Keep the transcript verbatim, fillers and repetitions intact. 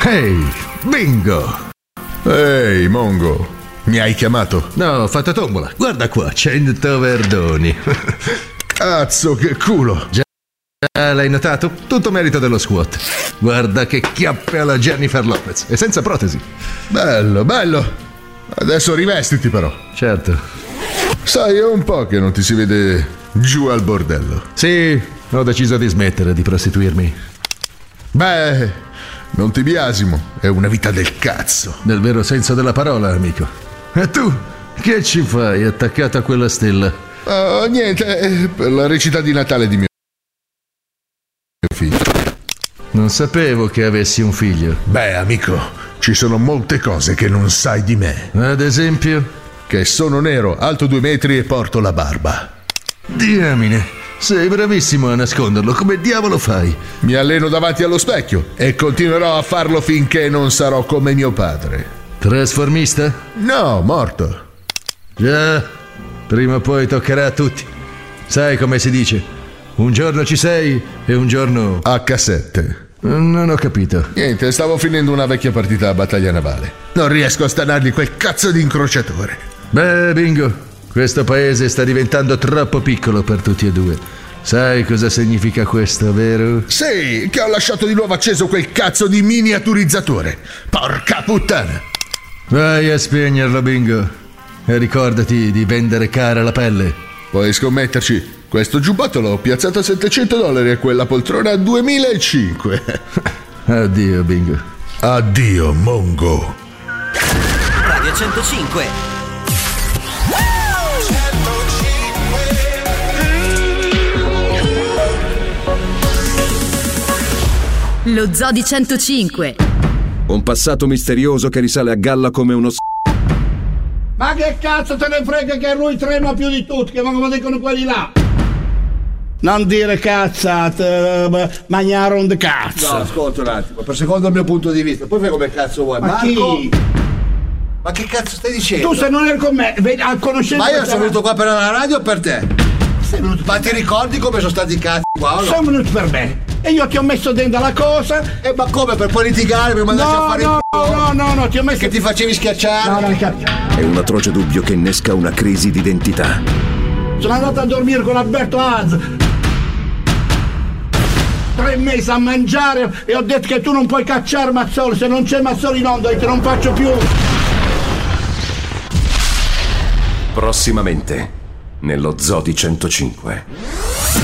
Ehi, Bingo! Ehi, Mongo, mi hai chiamato? No, ho fatto tombola. Guarda qua, cento verdoni. Cazzo, che culo! Già, l'hai notato? Tutto merito dello squat. Guarda che chiappe alla Jennifer Lopez. E senza protesi. Bello, bello. Adesso rivestiti però. Certo. Sai, è un po' che non ti si vede giù al bordello. Sì, ho deciso di smettere di prostituirmi. Beh, non ti biasimo, è una vita del cazzo. Nel vero senso della parola, amico. E tu? Che ci fai attaccato a quella stella? Uh, niente, è per la recita di Natale di mio figlio. Non sapevo che avessi un figlio. Beh, amico, ci sono molte cose che non sai di me. Ad esempio? Che sono nero, alto due metri e porto la barba. Diamine, sei bravissimo a nasconderlo. Come diavolo fai? Mi alleno davanti allo specchio e continuerò a farlo finché non sarò come mio padre. Trasformista? No, morto. Già, prima o poi toccherà a tutti. Sai come si dice? Un giorno ci sei e un giorno... acca sette. Non ho capito. Niente, stavo finendo una vecchia partita a battaglia navale. Non riesco a stanargli quel cazzo di incrociatore. Beh, Bingo, questo paese sta diventando troppo piccolo per tutti e due. Sai cosa significa questo, vero? Sì, che ho lasciato di nuovo acceso quel cazzo di miniaturizzatore. Porca puttana. Vai a spegnerlo, Bingo. E ricordati di vendere cara la pelle. Puoi scommetterci. Questo giubbotto l'ho piazzato a settecento dollari e quella poltrona a duemilacinque. Addio, Bingo. Addio, Mongo. Radio centocinque. Lo Zoo di centocinque. Un passato misterioso che risale a galla come uno s***. Ma che cazzo te ne frega che lui trema più di tutti, che come dicono quelli là? Non dire cazzate, mangiare un cazzo. No, ascolta un attimo, per secondo il mio punto di vista, poi fai come cazzo vuoi. Ma Marco, chi? ma che cazzo stai dicendo? Tu se non eri con me, a conoscenza. Ma io sono venuto qua per la radio o per te? Sei venuto Ma ti ricordi come sono stati i cazzi qua? No? Sono venuto per me. E io ti ho messo dentro la cosa. E ma come? Per poi litigare, per mandarci no, a fare no, il culo? No, no, no, ti ho messo. Che ti facevi schiacciare? No, non capito. È un atroce dubbio che innesca una crisi d'identità. Sono andato a dormire con Alberto Az. Tre mesi a mangiare e ho detto che tu non puoi cacciare Mazzoli. Se non c'è Mazzoli in onda, io te non faccio più. Prossimamente, nello Zoo di centocinque.